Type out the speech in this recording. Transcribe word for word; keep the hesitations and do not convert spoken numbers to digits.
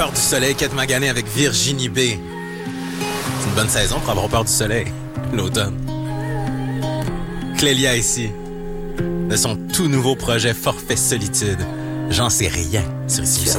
Peur du soleil, Kate Magané avec Virginie B. C'est une bonne saison pour avoir peur du soleil, l'automne. Clélia ici, de son tout nouveau projet Forfait Solitude. J'en sais rien sur Ici.